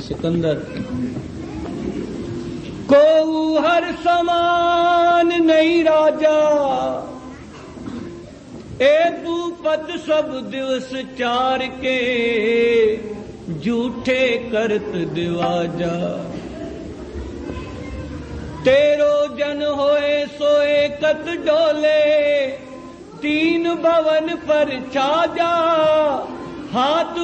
सिकंदर को हर समान नहीं राजा, ए तू पद सब दिवस चार के झूठे करत दिवाजा। तेरो जन होए सोए कत डोले, तीन भवन पर छाजा, हाथ